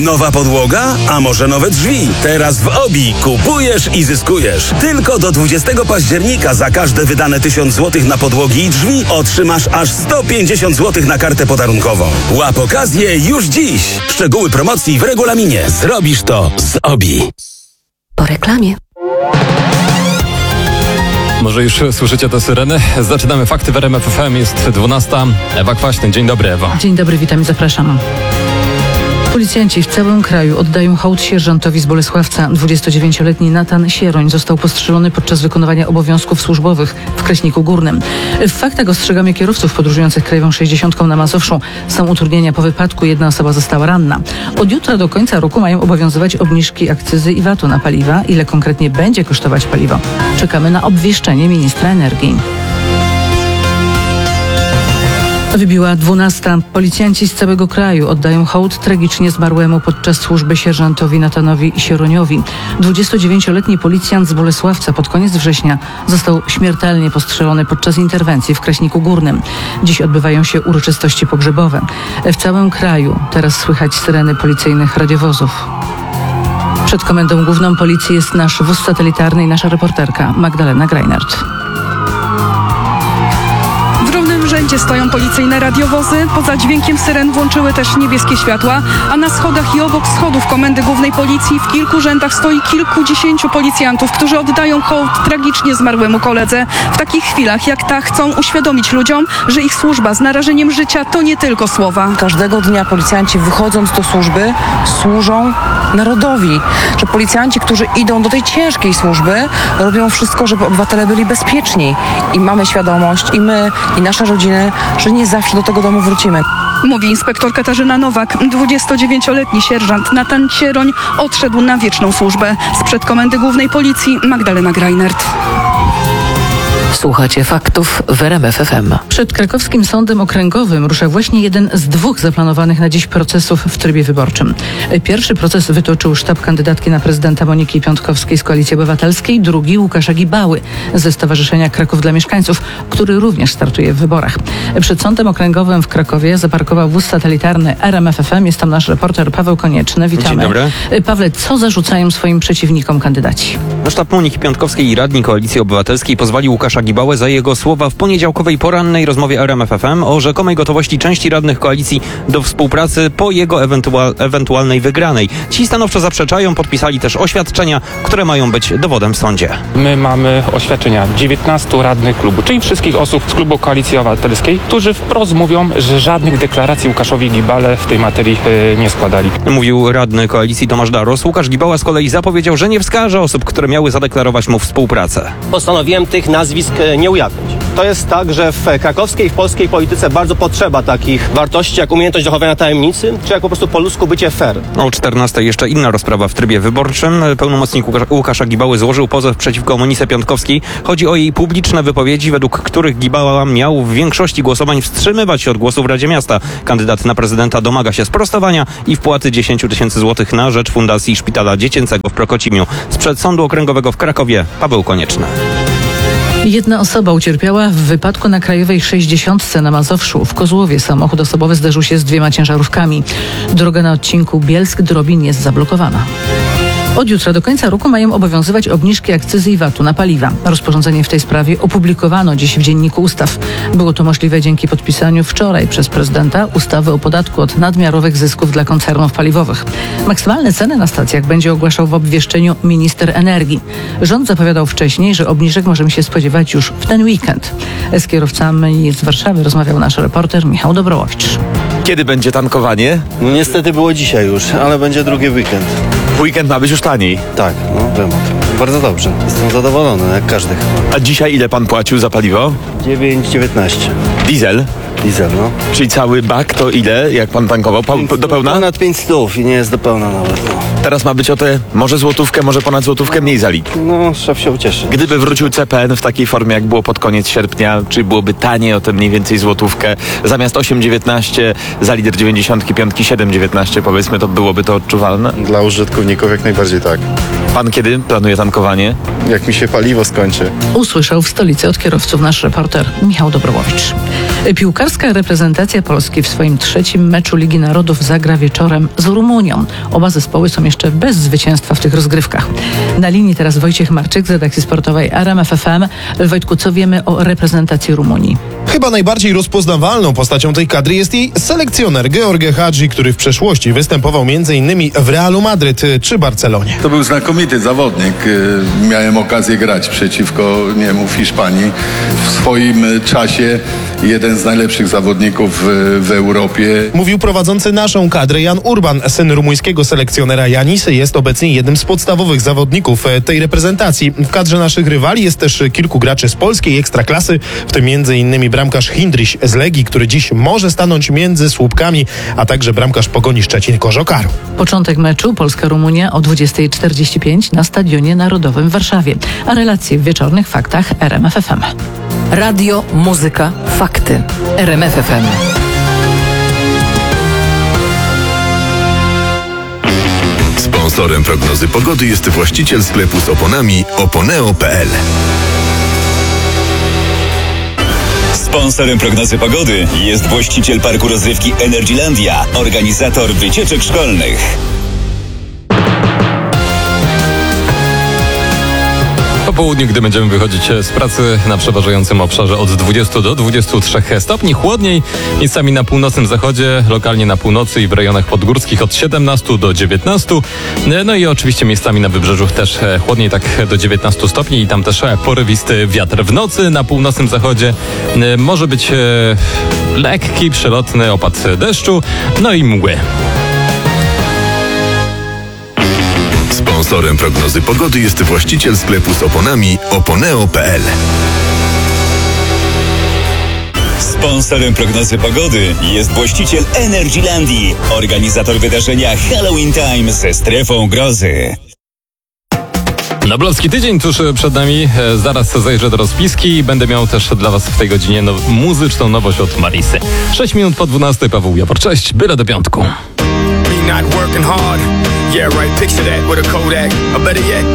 Nowa podłoga? A może nowe drzwi? Teraz w OBI kupujesz i zyskujesz. Tylko do 20 października za każde wydane 1000 zł na podłogi i drzwi otrzymasz aż 150 zł na kartę podarunkową. Łap okazję już dziś. Szczegóły promocji w regulaminie. Zrobisz to z OBI. Po reklamie. Może już słyszycie te syreny? Zaczynamy fakty w RMF FM. Jest 12. Ewa Kwaśny. Dzień dobry, Ewa. Dzień dobry, witam i zapraszam. Policjanci w całym kraju oddają hołd sierżantowi z Bolesławca. 29-letni Natan Sieroń został postrzelony podczas wykonywania obowiązków służbowych w Kraśniku Górnym. W faktach ostrzegamy kierowców podróżujących krajową 60 na Mazowszu. Są utrudnienia po wypadku, jedna osoba została ranna. Od jutra do końca roku mają obowiązywać obniżki akcyzy i VAT-u na paliwa. Ile konkretnie będzie kosztować paliwo? Czekamy na obwieszczenie ministra energii. Wybiła 12. Policjanci z całego kraju oddają hołd tragicznie zmarłemu podczas służby sierżantowi Natanowi Sieroniowi. 29-letni policjant z Bolesławca pod koniec września został śmiertelnie postrzelony podczas interwencji w Kraśniku Górnym. Dziś odbywają się uroczystości pogrzebowe. W całym kraju teraz słychać syreny policyjnych radiowozów. Przed Komendą Główną Policji jest nasz wóz satelitarny i nasza reporterka Magdalena Greinert. W rzędzie stoją policyjne radiowozy. Poza dźwiękiem syren włączyły też niebieskie światła, a na schodach i obok schodów Komendy Głównej Policji w kilku rzędach stoi kilkudziesięciu policjantów, którzy oddają hołd tragicznie zmarłemu koledze. W takich chwilach jak ta chcą uświadomić ludziom, że ich służba z narażeniem życia to nie tylko słowa. Każdego dnia policjanci wychodząc do służby służą narodowi. Że policjanci, którzy idą do tej ciężkiej służby, robią wszystko, żeby obywatele byli bezpieczni. I mamy świadomość, i my, i nasze rodziny, że nie zawsze do tego domu wrócimy. Mówi inspektor Katarzyna Nowak. 29-letni sierżant Natan Sieroń odszedł na wieczną służbę. Sprzed Komendy Głównej Policji Magdalena Greinert. Słuchacie faktów w RMF FM. Przed krakowskim sądem okręgowym rusza właśnie jeden z dwóch zaplanowanych na dziś procesów w trybie wyborczym. Pierwszy proces wytoczył sztab kandydatki na prezydenta Moniki Piątkowskiej z Koalicji Obywatelskiej, drugi Łukasza Gibały ze Stowarzyszenia Kraków dla Mieszkańców, który również startuje w wyborach. Przed sądem okręgowym w Krakowie zaparkował wóz satelitarny RMF FM. Jest tam nasz reporter Paweł Konieczny. Witamy. Dzień dobry. Pawle, co zarzucają swoim przeciwnikom kandydaci? Sztab Moniki Piątkowskiej i radni Koalicji Obywatelskiej pozwali Łukasza Gibałę za jego słowa w poniedziałkowej porannej rozmowie RMF FM o rzekomej gotowości części radnych koalicji do współpracy po jego ewentualnej wygranej. Ci stanowczo zaprzeczają, podpisali też oświadczenia, które mają być dowodem w sądzie. My mamy oświadczenia 19 radnych klubu, czyli wszystkich osób z klubu Koalicji Obywatelskiej, którzy wprost mówią, że żadnych deklaracji Łukaszowi Gibale w tej materii nie składali. Mówił radny koalicji Tomasz Daros. Łukasz Gibała z kolei zapowiedział, że nie wskaże osób, które miały zadeklarować mu współpracę. Postanowiłem tych nazwisk nie ujawnić. To jest tak, że w krakowskiej, w polskiej polityce bardzo potrzeba takich wartości jak umiejętność zachowania tajemnicy, czy jak po prostu po ludzku bycie fair. O 14 jeszcze inna rozprawa w trybie wyborczym. Pełnomocnik Łukasza Gibały złożył pozew przeciwko Monice Piątkowskiej. Chodzi o jej publiczne wypowiedzi, według których Gibała miał w większości głosowań wstrzymywać się od głosu w Radzie Miasta. Kandydat na prezydenta domaga się sprostowania i wpłaty 10 000 złotych na rzecz Fundacji Szpitala Dziecięcego w Prokocimiu. Sprzed Sądu Okręgowego w Krakowie Paweł Konieczny. Jedna osoba ucierpiała w wypadku na Krajowej 60 na Mazowszu. W Kozłowie samochód osobowy zderzył się z 2 ciężarówkami. Droga na odcinku Bielsk-Drobin jest zablokowana. Od jutra do końca roku mają obowiązywać obniżki akcyzy i VAT-u na paliwa. Rozporządzenie w tej sprawie opublikowano dziś w Dzienniku Ustaw. Było to możliwe dzięki podpisaniu wczoraj przez prezydenta ustawy o podatku od nadmiarowych zysków dla koncernów paliwowych. Maksymalne ceny na stacjach będzie ogłaszał w obwieszczeniu minister energii. Rząd zapowiadał wcześniej, że obniżek możemy się spodziewać już w ten weekend. Z kierowcami z Warszawy rozmawiał nasz reporter Michał Dobrołowicz. Kiedy będzie tankowanie? No niestety było dzisiaj już, ale będzie drugi weekend. Weekend ma być już taniej. Tak, wiem. Bardzo dobrze. Jestem zadowolony, jak każdy chyba. A dzisiaj ile pan płacił za paliwo? 9,19. Diesel? Diesel, no. Czyli cały bak to ile, jak pan tankował? Do pełna? Ponad 500 i nie jest do pełna nawet. No. Teraz ma być o te może złotówkę, może ponad złotówkę mniej za litr. No, szef się ucieszy. Gdyby wrócił CPN w takiej formie, jak było pod koniec sierpnia, czy byłoby taniej o te mniej więcej złotówkę? Zamiast 8,19 za litr 95, 7,19 powiedzmy, to byłoby to odczuwalne? Dla użytkowników jak najbardziej tak. Pan kiedy planuje tankowanie? Jak mi się paliwo skończy. Usłyszał w stolicy od kierowców nasz reporter Michał Dobrołowicz. Piłkarstwo Piłkarska reprezentacja Polski w swoim 3. meczu Ligi Narodów zagra wieczorem z Rumunią. Oba zespoły są jeszcze bez zwycięstwa w tych rozgrywkach. Na linii teraz Wojciech Marczyk z redakcji sportowej RMF FM. Wojtku, co wiemy o reprezentacji Rumunii? Chyba najbardziej rozpoznawalną postacią tej kadry jest jej selekcjoner George Hagi, który w przeszłości występował m.in. w Realu Madryt czy Barcelonie. To był znakomity zawodnik. Miałem okazję grać przeciwko niemu w Hiszpanii. W swoim czasie jeden z najlepszych zawodników w Europie. Mówił prowadzący naszą kadrę Jan Urban, syn rumuńskiego selekcjonera Janisy. Jest obecnie jednym z podstawowych zawodników tej reprezentacji. W kadrze naszych rywali jest też kilku graczy z polskiej ekstraklasy, w tym m.in. bramkarz Hindryś z Legii, który dziś może stanąć między słupkami, a także bramkarz Pogoni Szczecin-Kożokaru. Początek meczu Polska-Rumunia o 20:45 na Stadionie Narodowym w Warszawie. A relacje w wieczornych faktach RMF FM. Radio, muzyka, fakty. RMF FM. Sponsorem prognozy pogody jest właściciel sklepu z oponami oponeo.pl. Sponsorem prognozy pogody jest właściciel parku rozrywki Energylandia, organizator wycieczek szkolnych. Po południu, gdy będziemy wychodzić z pracy, na przeważającym obszarze od 20 do 23 stopni, chłodniej, miejscami na północnym zachodzie, lokalnie na północy i w rejonach podgórskich od 17 do 19. No i oczywiście miejscami na wybrzeżu też chłodniej, tak do 19 stopni i tam też porywisty wiatr. W nocy na północnym zachodzie może być lekki, przelotny opad deszczu, no i mgły. Sponsorem prognozy pogody jest właściciel sklepu z oponami oponeo.pl. Sponsorem prognozy pogody jest właściciel Energylandii, organizator wydarzenia Halloween Time ze strefą grozy. Noblowski tydzień tuż przed nami, zaraz zajrzę do rozpiski i będę miał też dla Was w tej godzinie muzyczną nowość od Marisy. 6 minut po 12, Paweł Jabor, cześć, byle do piątku. Not working hard. Yeah, right, picture that with a Kodak. Or better yet,